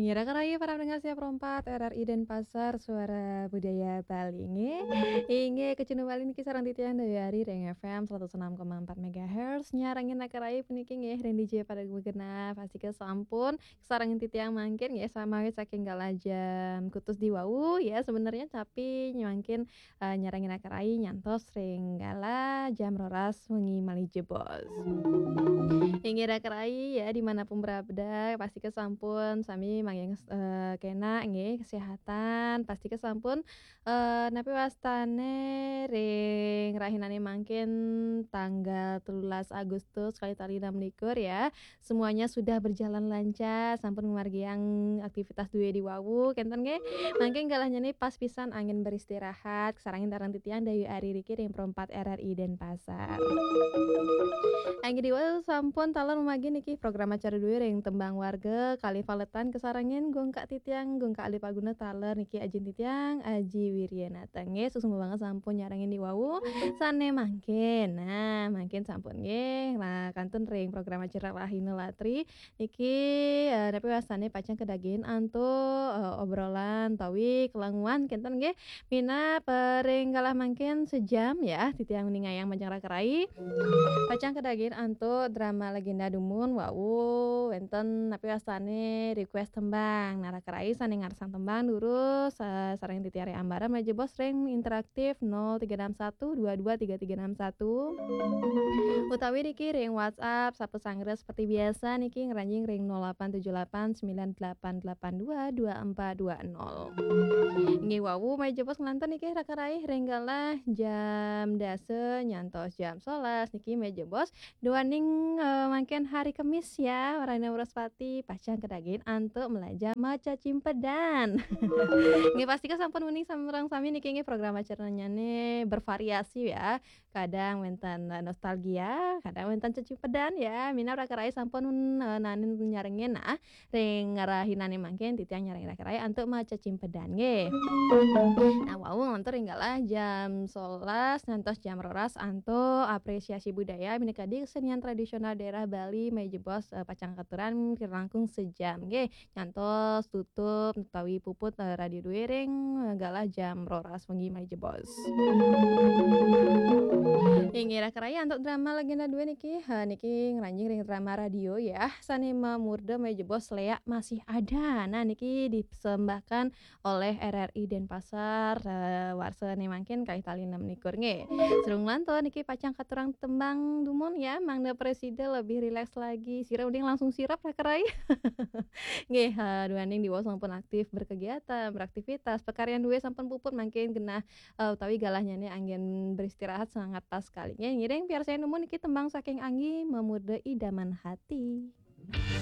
Ngira karaya para pendengar siap rompat RRI Denpasar Suara Budaya Bali inge kecunu Bali niki sareng titian dari Reng FM 106,4 MHz nyarangin akarai puniki nggih Reng DJ pada begenah pasti sampun sarangin titiang mangkin nggih sama saking jam kutus di wau ya sebenarnya tapi nyangkin nyarangin akarai nyantos Reng gala jam roras wengi mali jebos. Ingira kerai ya dimanapun berada pasti kesampun sami manging kena nggih kesehatan pasti kesampun napi wastane ring rahinane mangkin tanggal 13 Agustus kali tali 26 ya. Semuanya sudah berjalan lancar sampun margiang aktivitas duwe di wawu kenten nggih. Mangke galahnya nih pas pisan angin beristirahat sarangin tarang titian Dayu Ari Riki ring perempat RRI Denpasar. Anggi diwau sampun talon memagi niki program acara duwe ring tembang warga kali valetan kesarangin gong kak titiang gong kak Ali Paguna taler niki ajin titiang Aji Wiryanata nggih susung banget sampun nyarangin diwau sane mangkin. Nah, mangkin sampun nggih. Nah, kantun ring program acara Rahina Latri niki tapi wasane pacang kedagin antu obrolan tawi kelanguan kenten nggih. Mina pering kalah mangkin sejam ya titiang ningayang manjang rakerai. Pacang kedagin antuk drama legenda dumun wau wenten napi wastane request tembang nara kerai sane ngarsang tembang lurus sareng titiare ambara meja bos ring interaktif 0361223361 utawi niki ring WhatsApp sapu sangres seperti biasa niki ngeranjing ring 087898222420 nggih wau meja bos ngelanten niki rakarai ring galah jam dase nyantos jam 11 niki meja bos duaning mangken hari Kamis ya warana Wraspati pacang kedagin antuk melajah maca cimpedan. Nggih pasti sampun uning samrang sami niki nggih program acaranya nih bervariasi ya. Kadang wenten nostalgia, kadang wenten cimpedan ya. Mina rakarai sampun nanin nyarengin ring ngarahinane mangken titiang nyareng rakarai antuk maca cimpedan nggih. Nah, wau ngontor inggalah jam 11 ngantos jam roras antuk apresiasi budaya minikadi kesenian tradisional daerah Bali mejebos pacang katuran kirangkung sejam nggih ngantos tutup utawi puput radio duwering galah jam roras wengi mejebos. Ingira keraya untuk drama legenda duwe niki niki ngranjing ring drama radio ya Sanima Murda mejebos Lea masih ada. Nah niki disembahkan oleh RRI Denpasar warsane mangkin kali tali 6 likur nggih. Serung lanton niki pacang katurang tembang dumun ya mangda presiden lebih rileks lagi sira uding langsung sirap rakerai. Nggih duaning diwo sampun aktif berkegiatan beraktivitas pekaryan duwe sampun puput mangkin genah utawi galahnya nih angin beristirahat sangat pas sekali nggih ngiring biar saya nemu niki tembang saking anggi memuda idaman hati.